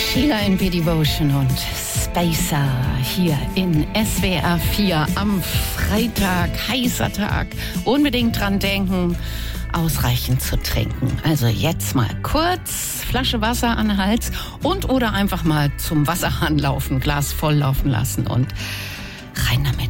Sheila in B-Devotion und Spacer hier in SWR 4 am Freitag, heißer Tag. Unbedingt dran denken, ausreichend zu trinken. Also jetzt mal kurz Flasche Wasser an den Hals und oder einfach mal zum Wasserhahn laufen, Glas voll laufen lassen und rein damit.